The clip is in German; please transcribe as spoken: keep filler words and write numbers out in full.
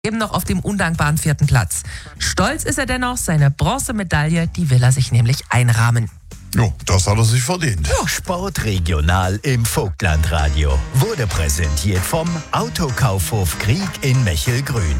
eben noch auf dem undankbaren vierten Platz. Stolz ist er dennoch, seine Bronzemedaille, die will er sich nämlich einrahmen. Jo, das hat er sich verdient. Sportregional im Vogtlandradio wurde präsentiert vom Autokaufhof Krieg in Mechelgrün.